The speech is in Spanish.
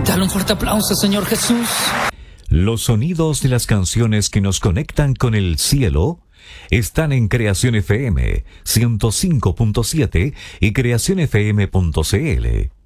Dale un fuerte aplauso, Señor Jesús. Los sonidos de las canciones que nos conectan con el cielo están en Creación FM 105.7 y creacionfm.cl.